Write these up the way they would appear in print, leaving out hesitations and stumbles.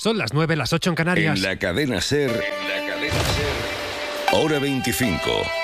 Son las 9, las 8 en Canarias. En la cadena SER, Hora 25.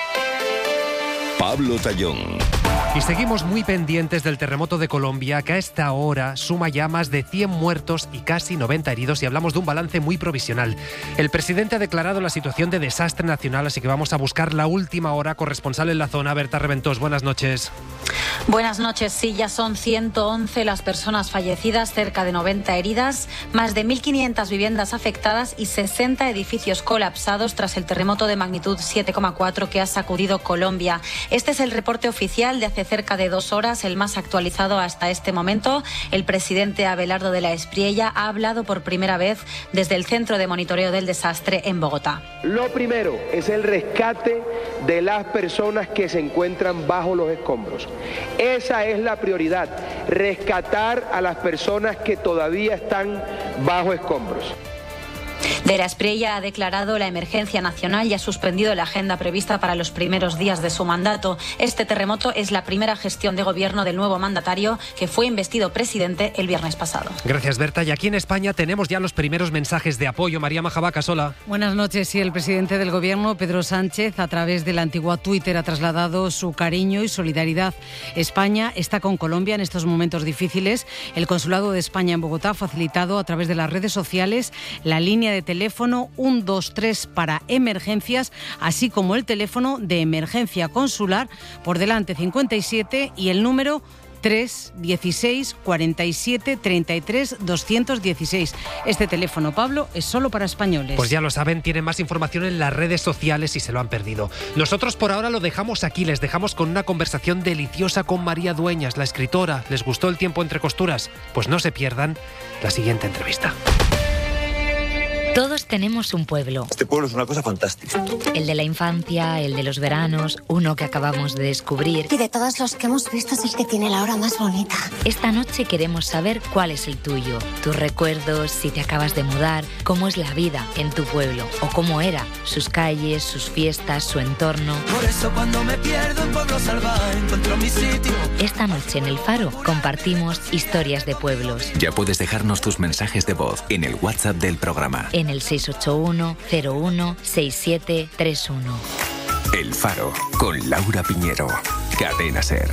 Pablo Tallón. Y seguimos muy pendientes del terremoto de Colombia, que a esta hora suma ya más de 100 muertos y casi 90 heridos, y hablamos de un balance muy provisional. El presidente ha declarado la situación de desastre nacional, así que vamos a buscar la última hora. Corresponsal en la zona, Berta Reventós, buenas noches. Buenas noches, sí, ya son 111 las personas fallecidas, cerca de 90 heridas, más de 1.500 viviendas afectadas y 60 edificios colapsados tras el terremoto de magnitud 7,4 que ha sacudido Colombia. Este es el reporte oficial de hace cerca de 2 horas, el más actualizado hasta este momento. El presidente Abelardo de la Espriella ha hablado por primera vez desde el Centro de Monitoreo del Desastre en Bogotá. Lo primero es el rescate de las personas que se encuentran bajo los escombros. Esa es la prioridad, rescatar a las personas que todavía están bajo escombros. De la Espriella ha declarado la emergencia nacional y ha suspendido la agenda prevista para los primeros días de su mandato. Este terremoto es la primera gestión de gobierno del nuevo mandatario, que fue investido presidente el viernes pasado. Gracias, Berta. Y aquí en España tenemos ya los primeros mensajes de apoyo. María Majabacas, hola. Buenas noches. Sí, el presidente del gobierno, Pedro Sánchez, a través de la antigua Twitter, ha trasladado su cariño y solidaridad. España está con Colombia en estos momentos difíciles. El Consulado de España en Bogotá ha facilitado a través de las redes sociales la línea de teléfono 123 para emergencias, así como el teléfono de emergencia consular por delante 57 y el número 316 47 33 216. Este teléfono, Pablo, es solo para españoles. Pues ya lo saben, tienen más información en las redes sociales si se lo han perdido. Nosotros por ahora lo dejamos aquí, les dejamos con una conversación deliciosa con María Dueñas, la escritora. ¿Les gustó el tiempo entre costuras? Pues no se pierdan la siguiente entrevista. Todos tenemos un pueblo. Este pueblo es una cosa fantástica. El de la infancia, el de los veranos, uno que acabamos de descubrir. Y de todos los que hemos visto es el que tiene la hora más bonita. Esta noche queremos saber cuál es el tuyo. Tus recuerdos, si te acabas de mudar, cómo es la vida en tu pueblo o cómo era, sus calles, sus fiestas, su entorno. Por eso cuando me pierdo en Pueblo Salvaje encuentro mi sitio. Esta noche en El Faro compartimos historias de pueblos. Ya puedes dejarnos tus mensajes de voz en el WhatsApp del programa. En el 681-01-6731. El Faro, con Laura Piñero. Cadena SER.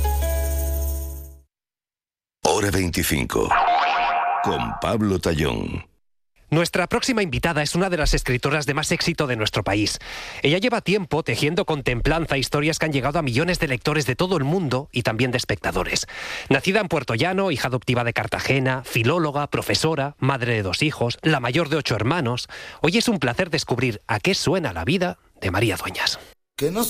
Hora 25. Con Pablo Tallón. Nuestra próxima invitada es una de las escritoras de más éxito de nuestro país. Ella lleva tiempo tejiendo con templanza historias que han llegado a millones de lectores de todo el mundo y también de espectadores. Nacida en Puerto Llano, hija adoptiva de Cartagena, filóloga, profesora, madre de 2 hijos, la mayor de 8 hermanos, hoy es un placer descubrir a qué suena la vida de María Dueñas. Que no